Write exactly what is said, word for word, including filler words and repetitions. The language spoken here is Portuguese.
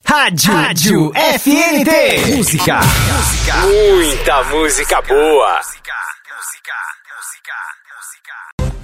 Rádio, Rádio F N T. Música. Música. Muita música boa. Música. Música. Música.